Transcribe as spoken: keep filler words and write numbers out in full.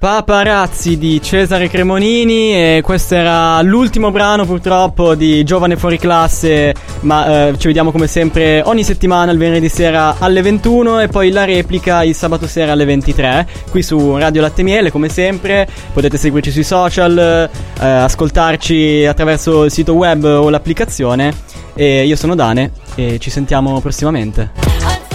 Paparazzi di Cesare Cremonini, e questo era l'ultimo brano purtroppo di Giovane Fuori Classe, ma eh, ci vediamo come sempre ogni settimana il venerdì sera alle ventuno e poi la replica il sabato sera alle ventitré qui su Radio Latte Miele. Come sempre potete seguirci sui social, eh, ascoltarci attraverso il sito web o l'applicazione, e io sono Dane e ci sentiamo prossimamente.